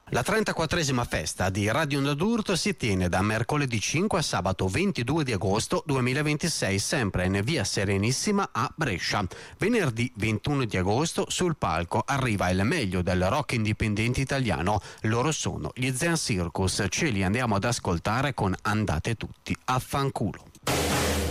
La 34esima festa di Radio Onda d'Urto si tiene da mercoledì 5 a sabato 22 di agosto 2026, sempre in via Serenissima a Brescia. Venerdì 21 di agosto sul palco arriva il meglio del rock indipendente italiano. Loro sono gli Zen Circus. Ce li andiamo ad ascoltare con Andate tutti a fanculo.